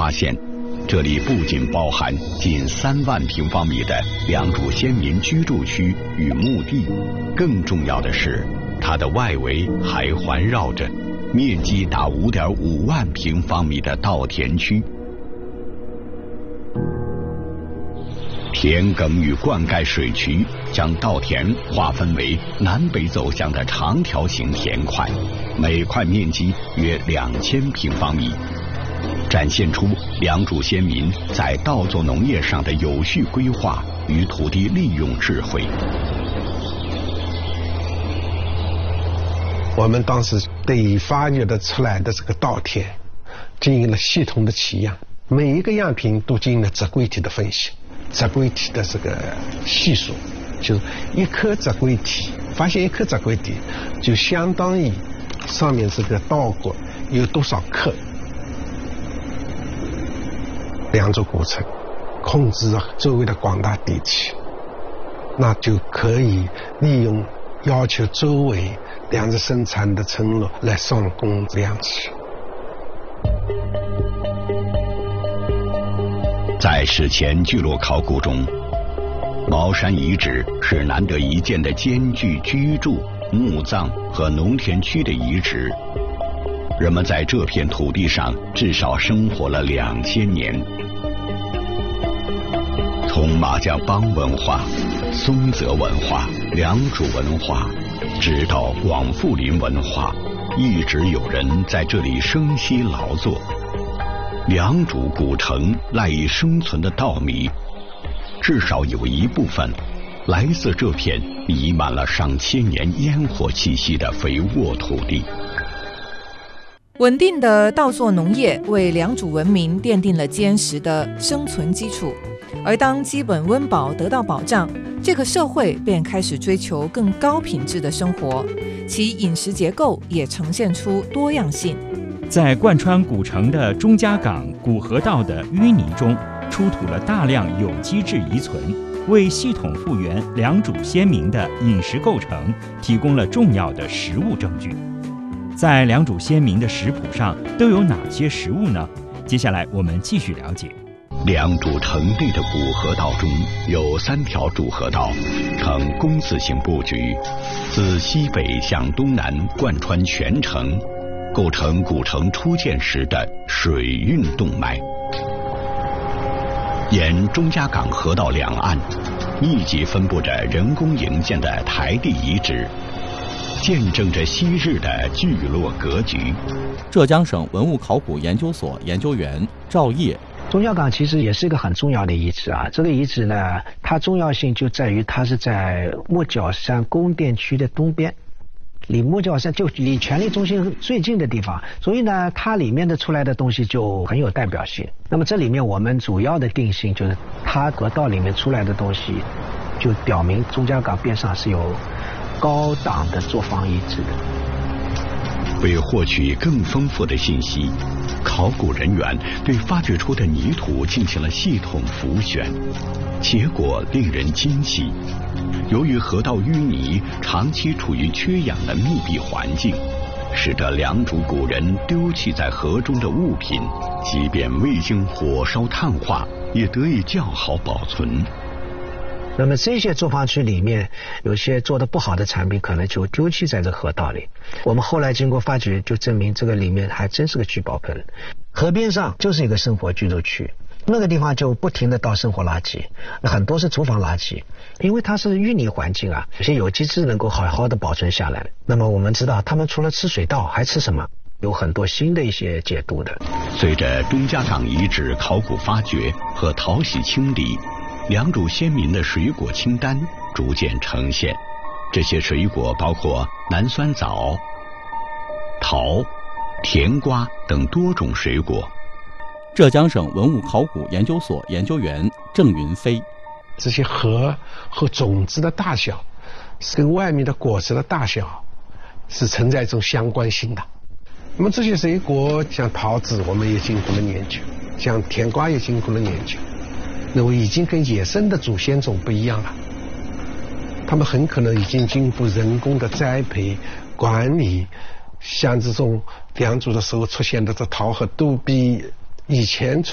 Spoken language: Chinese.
发现，这里不仅包含近3万平方米的良渚先民居住区与墓地，更重要的是，它的外围还环绕着面积达5.5万平方米的稻田区。田埂与灌溉水渠将稻田划分为南北走向的长条形田块，每块面积约2000平方米，展现出良渚先民在稻作农业上的有序规划与土地利用智慧。 我们当时对发掘的出来的这个稻田进行了系统的取样，每一个样品都进行了植规体的分析，植规体的这个系数，就是一颗植规体，发现一颗植规体就相当于上面这个稻谷有多少克。良渚古城控制周围的广大地区，那就可以利用要求周围粮食生产的村落来上供粮食。 在史前聚落考古中，茅山遗址是难得一见的兼具居住、墓葬和农田区的遗址。人们在这片土地上至少生活了2000年。从马家浜文化、松泽文化、良渚文化，直到广富林文化，一直有人在这里生息劳作。良渚古城赖以生存的稻米，至少有一部分来自这片弥漫了上千年烟火气息的肥沃土地。 稳定的稻作农业为良渚文明奠定了坚实的生存基础，而当基本温饱得到保障，这个社会便开始追求更高品质的生活，其饮食结构也呈现出多样性。 在贯穿古城的钟家港古河道的淤泥中，出土了大量有机质遗存，为系统复原良渚先民的饮食构成提供了重要的实物证据。在良渚先民的食谱上都有哪些食物呢？接下来我们继续了解。 良渚城内的古河道中有3条主河道，呈弓字形布局，自西北向东南贯穿全城，构成古城初建时的水运动脉。沿钟家港河道两岸，密集分布着人工营建的台地遗址，见证着昔日的聚落格局。 浙江省文物考古研究所研究员赵烨。 钟家港其实也是一个很重要的遗址啊，这个遗址呢，它重要性就在于它是在莫角山宫殿区的东边，离莫角山就离权力中心最近的地方，所以呢，它里面的出来的东西就很有代表性。那么这里面我们主要的定性就是它河道里面出来的东西，就表明钟家港边上是有高档的作坊遗址的。 为获取更丰富的信息，考古人员对发掘出的泥土进行了系统浮选，结果令人惊喜。由于河道淤泥长期处于缺氧的密闭环境，使得良渚古人丢弃在河中的物品，即便未经火烧炭化，也得以较好保存。 那么这些作坊区里面有些做的不好的产品可能就丢弃在这河道里，我们后来经过发掘就证明这个里面还真是个聚宝盆。河边上就是一个生活居住区，那个地方就不停的倒生活垃圾，很多是厨房垃圾，因为它是淤泥环境啊，有些有机质能够好好的保存下来。那么我们知道他们除了吃水稻还吃什么，有很多新的一些解读的。 随着钟家港遗址考古发掘和淘洗清理，良渚先民的水果清单逐渐呈现。这些水果包括南酸枣、桃、甜瓜等多种水果。 浙江省文物考古研究所研究员郑云飞。 这些核和种子的大小跟外面的果实的大小是存在一种相关性的。那么这些水果像桃子我们也经过了研究，像甜瓜也经过了研究，那么已经跟野生的祖先种不一样了，他们很可能已经经过人工的栽培管理，像这种良渚的时候出现的这桃核都比以前